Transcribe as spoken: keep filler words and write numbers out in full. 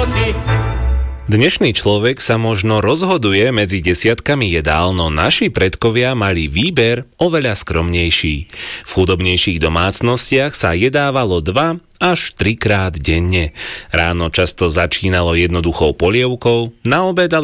Dnešný človek sa možno rozhoduje medzi desiatkami jedál, no naši predkovia mali výber oveľa skromnejší. V chudobnejších domácnostiach sa jedávalo dva až trikrát denne. Ráno často začínalo jednoduchou polievkou, na obed ale